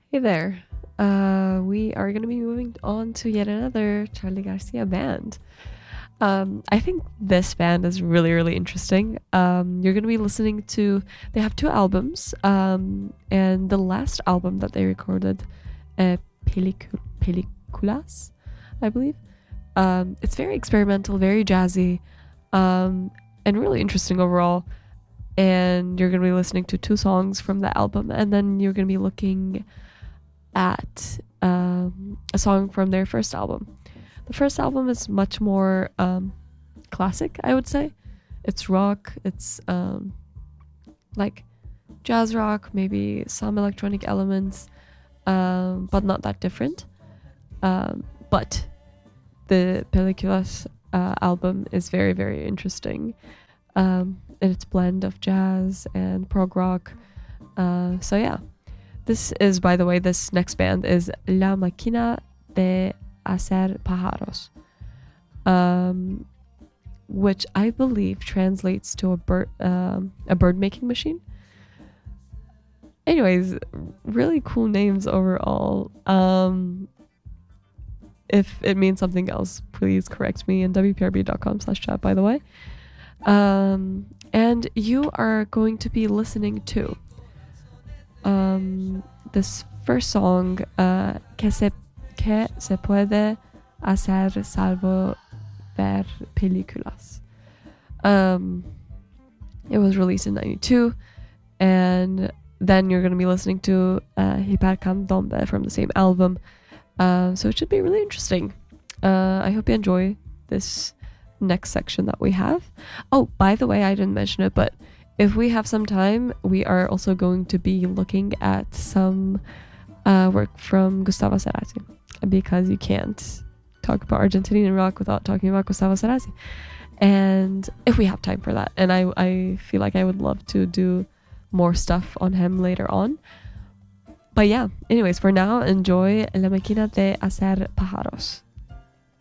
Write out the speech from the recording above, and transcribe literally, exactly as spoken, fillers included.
Hey there. Uh, we are going to be moving on to yet another Charlie Garcia band. Um, I think this band is really, really interesting. Um, you're going to be listening to, they have two albums, um, and the last album that they recorded, uh, Pelicu- Peliculas, I believe. Um, it's very experimental, very jazzy, um, and really interesting overall. And you're going to be listening to two songs from the album, and then you're going to be looking at um, a song from their first album. The first album is much more um, classic, I would say. It's rock, it's um, like jazz rock, maybe some electronic elements, um, but not that different. Um, but the Películas uh, album is very, very interesting um, in its blend of jazz and prog rock. Uh, so, yeah. This is, by the way, this next band is La Máquina de Hacer Pájaros, um, which I believe translates to a bird, um, a bird making machine. Anyways, really cool names overall. Um, if it means something else, please correct me in w p r b dot com slash chat, by the way. Um, and you are going to be listening to Um, this first song, uh, que, se, que se puede hacer salvo ver películas. Um, it was released in ninety-two, and then you're going to be listening to uh, Hipercandombe from the same album. Uh, so it should be really interesting. Uh, I hope you enjoy this next section that we have. Oh, by the way, I didn't mention it, but if we have some time, we are also going to be looking at some uh, work from Gustavo Cerati, because you can't talk about Argentinian rock without talking about Gustavo Cerati. And if we have time for that, and I, I feel like I would love to do more stuff on him later on. But yeah, anyways, for now, enjoy La Máquina de Hacer Pájaros.